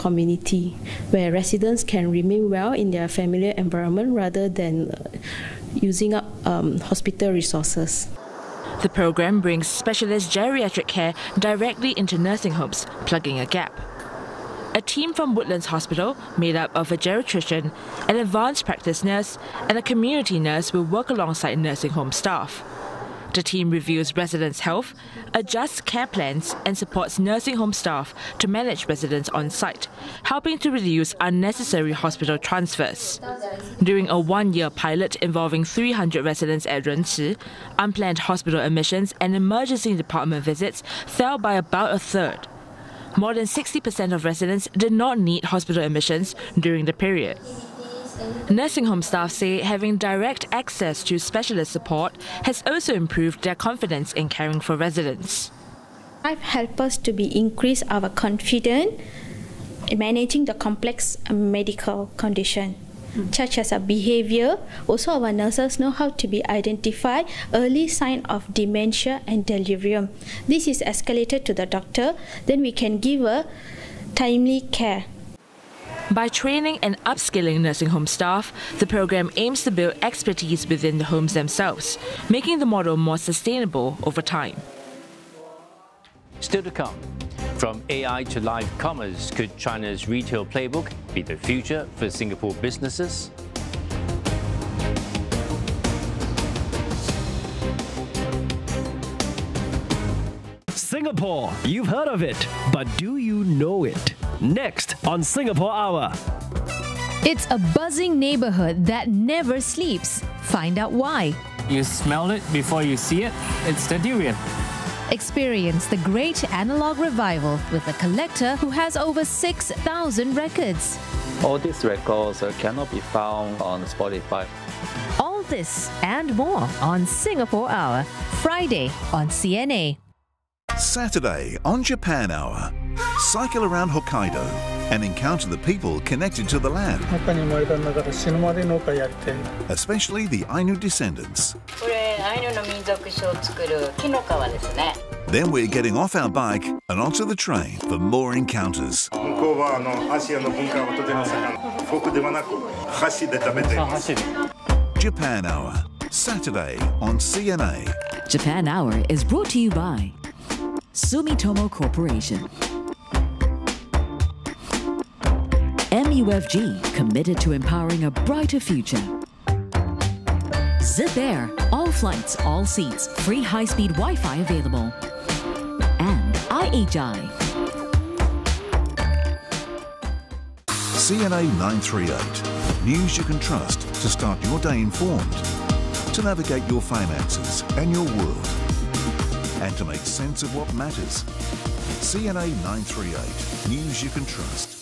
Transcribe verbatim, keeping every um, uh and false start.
community, where residents can remain well in their familiar environment rather than uh, using up um, hospital resources. The program brings specialist geriatric care directly into nursing homes, plugging a gap. A team from Woodlands Hospital, made up of a geriatrician, an advanced practice nurse, and a community nurse will work alongside nursing home staff. The team reviews residents' health, adjusts care plans, and supports nursing home staff to manage residents on site, helping to reduce unnecessary hospital transfers. During a one-year pilot involving three hundred residents at Renci, unplanned hospital admissions and emergency department visits fell by about a third. More than sixty percent of residents did not need hospital admissions during the period. Nursing home staff say having direct access to specialist support has also improved their confidence in caring for residents. It helped us to be increase our confidence in managing the complex medical condition, mm. such as a behavior. Also, our nurses know how to be identify early sign of dementia and delirium. This is escalated to the doctor, then we can give a timely care. By training and upskilling nursing home staff, the program aims to build expertise within the homes themselves, making the model more sustainable over time. Still to come, from A I to live commerce, could China's retail playbook be the future for Singapore businesses? Singapore, you've heard of it, but do you know it? Next on Singapore Hour. It's a buzzing neighborhood that never sleeps. Find out why. You smell it before you see it. It's the durian. Experience the great analog revival with a collector who has over six thousand records. All these records uh, cannot be found on Spotify. All this and more on Singapore Hour, Friday on C N A. Saturday on Japan Hour. Cycle around Hokkaido and encounter the people connected to the land, especially the Ainu descendants. Then we're getting off our bike and onto the train for more encounters. Japan Hour, Saturday on C N A. Japan Hour is brought to you by Sumitomo Corporation. M U F G, committed to empowering a brighter future. Zip Air, all flights, all seats, free high-speed Wi-Fi available. And I H I. C N A nine thirty-eight, news you can trust to start your day informed, to navigate your finances and your world, and to make sense of what matters. C N A nine thirty-eight, news you can trust.